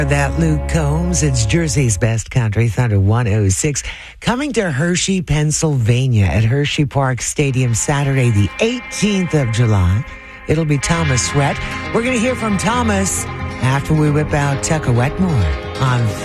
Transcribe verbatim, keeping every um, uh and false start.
That Luke Combs, it's Jersey's Best Country, Thunder one oh six, coming to Hershey, Pennsylvania at Hershey Park Stadium Saturday, the eighteenth of July. It'll be Thomas Rhett. We're going to hear from Thomas after we whip out Tucker Wetmore on